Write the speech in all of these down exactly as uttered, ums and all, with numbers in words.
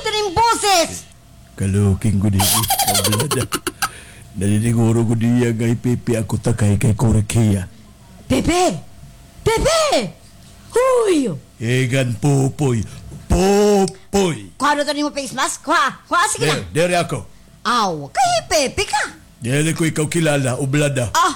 din yung boses. Kaluking ko din. Kablada. Naniniguro ko diya ngay Pepe ako takay kay Korekia. Pepe! Pepe! Huy! Egan Popoy. Popoy! Kuha na mo face mask? Kuha! Kuha, sige na. Dere ako. Aw, kay Pepe ka. Dere ko ikaw kilala, Oblada. Ah!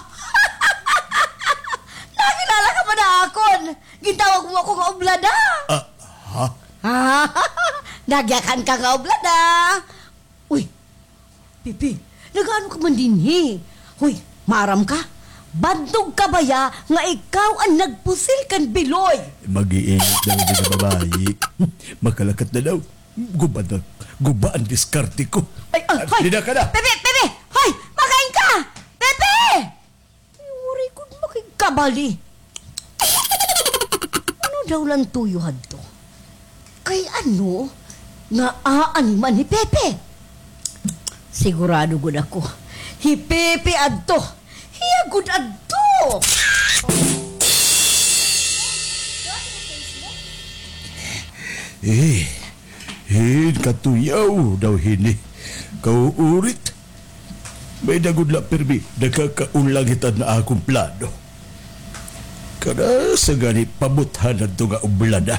Nakilala ka ba na akon? Gintawag mo ako nga oblada. Ah, ha? Ah, nagyakan ka nga oblada. Uy, Pepe, nagaano ka man din he? Uy, maram ka? Bandog ka ba ya nga ikaw ang nagpusil kan Biloy? Mag-iingat daw din sa babae. Makalakat na daw. Guba na. Guba ang diskarte ko. Ay, ah, hoy! Lina ka na! Pepe, Pepe! Hoy! Makain ka! Pepe! Uri ko makikabali. Ano daw lang tuyuhan to? Kay ano? Nga aaniman ni Pepe. Sigurado gud ako. Hi Pepe adto. Hiya gud adto. Eh, hin katuyaw daw hini. Kauurit. May nagudla permi, nakakaulang hitan na akong plano. Kada sa gani pabuthan na ito nga Oblada.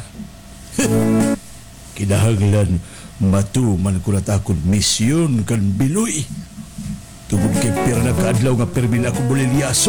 Kinahanglan matuman ko na akong misyon kan Biloy. Tungod kay pira na kaadlaw nga permi na akong bulilyaso.